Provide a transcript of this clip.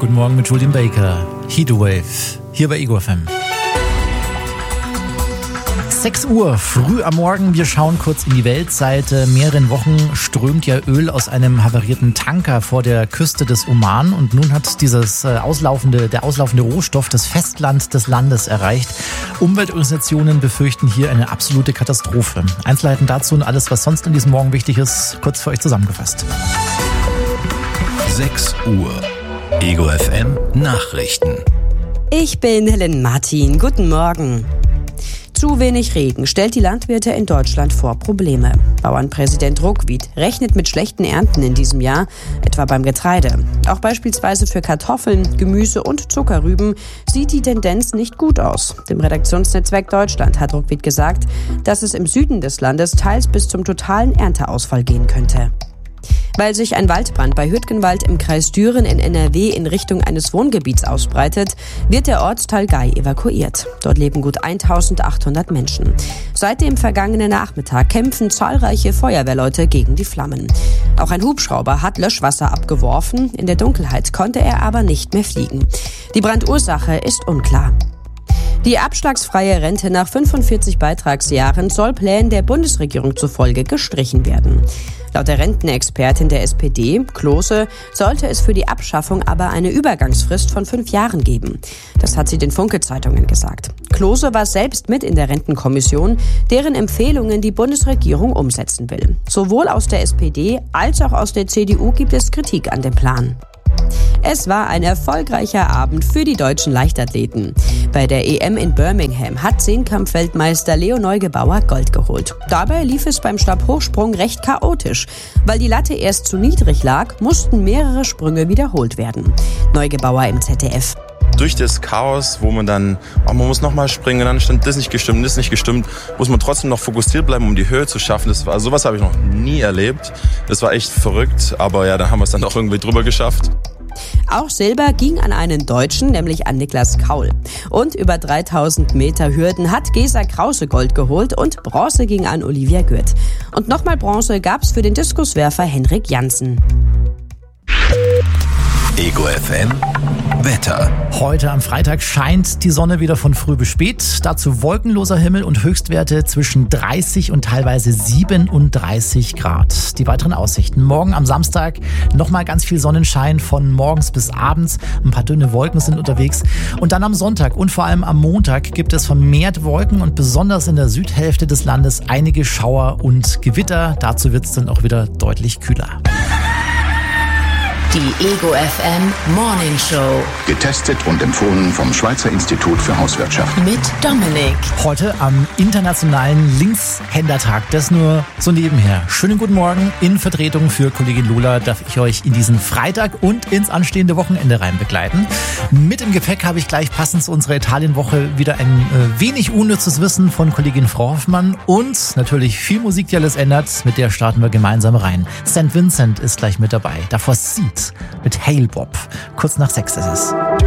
guten Morgen mit Julian Baker. Heatwave, hier bei Ego FM. 6 Uhr, früh am Morgen. Wir schauen kurz in die Welt. Seit mehreren Wochen strömt ja Öl aus einem havarierten Tanker vor der Küste des Oman. Und nun hat der auslaufende Rohstoff das Festland des Landes erreicht. Umweltorganisationen befürchten hier eine absolute Katastrophe. Einzelheiten dazu und alles, was sonst in diesem Morgen wichtig ist, kurz für euch zusammengefasst. 6 Uhr. Ego FM Nachrichten. Ich bin Helen Martin. Guten Morgen. Zu wenig Regen stellt die Landwirte in Deutschland vor Probleme. Bauernpräsident Ruckwied rechnet mit schlechten Ernten in diesem Jahr, etwa beim Getreide. Auch beispielsweise für Kartoffeln, Gemüse und Zuckerrüben sieht die Tendenz nicht gut aus. Dem Redaktionsnetzwerk Deutschland hat Ruckwied gesagt, dass es im Süden des Landes teils bis zum totalen Ernteausfall gehen könnte. Weil sich ein Waldbrand bei Hürtgenwald im Kreis Düren in NRW in Richtung eines Wohngebiets ausbreitet, wird der Ortsteil Gei evakuiert. Dort leben gut 1800 Menschen. Seit dem vergangenen Nachmittag kämpfen zahlreiche Feuerwehrleute gegen die Flammen. Auch ein Hubschrauber hat Löschwasser abgeworfen. In der Dunkelheit konnte er aber nicht mehr fliegen. Die Brandursache ist unklar. Die abschlagsfreie Rente nach 45 Beitragsjahren soll Plänen der Bundesregierung zufolge gestrichen werden. Laut der Rentenexpertin der SPD, Klose, sollte es für die Abschaffung aber eine Übergangsfrist von 5 Jahren geben. Das hat sie den Funke-Zeitungen gesagt. Klose war selbst mit in der Rentenkommission, deren Empfehlungen die Bundesregierung umsetzen will. Sowohl aus der SPD als auch aus der CDU gibt es Kritik an dem Plan. Es war ein erfolgreicher Abend für die deutschen Leichtathleten. Bei der EM in Birmingham hat Zehnkampf-Weltmeister Leo Neugebauer Gold geholt. Dabei lief es beim Stabhochsprung recht chaotisch. Weil die Latte erst zu niedrig lag, mussten mehrere Sprünge wiederholt werden. Neugebauer im ZDF. Durch das Chaos, wo man dann, man muss nochmal springen, dann stimmt das nicht gestimmt, muss man trotzdem noch fokussiert bleiben, um die Höhe zu schaffen. Sowas habe ich noch nie erlebt. Das war echt verrückt, aber ja, dann haben wir es dann auch irgendwie drüber geschafft. Auch Silber ging an einen Deutschen, nämlich an Niklas Kaul. Und über 3000 Meter Hürden hat Gesa Krause Gold geholt und Bronze ging an Olivia Gürt. Und nochmal Bronze gab's für den Diskuswerfer Henrik Janssen. Ego FM Wetter. Heute am Freitag scheint die Sonne wieder von früh bis spät. Dazu wolkenloser Himmel und Höchstwerte zwischen 30 und teilweise 37 Grad. Die weiteren Aussichten. Morgen am Samstag nochmal ganz viel Sonnenschein von morgens bis abends. Ein paar dünne Wolken sind unterwegs. Und dann am Sonntag und vor allem am Montag gibt es vermehrt Wolken und besonders in der Südhälfte des Landes einige Schauer und Gewitter. Dazu wird es dann auch wieder deutlich kühler. Die Ego FM Morning Show. Getestet und empfohlen vom Schweizer Institut für Hauswirtschaft. Mit Dominik. Heute am internationalen Linkshändertag. Das nur so nebenher. Schönen guten Morgen. In Vertretung für Kollegin Lola darf ich euch in diesen Freitag und ins anstehende Wochenende rein begleiten. Mit im Gepäck habe ich gleich passend zu unserer Italienwoche wieder ein wenig unnützes Wissen von Kollegin Frau Hoffmann und natürlich viel Musik, die alles ändert. Mit der starten wir gemeinsam rein. St. Vincent ist gleich mit dabei. Davor Seed mit Hail Bob. Kurz nach 6 ist es.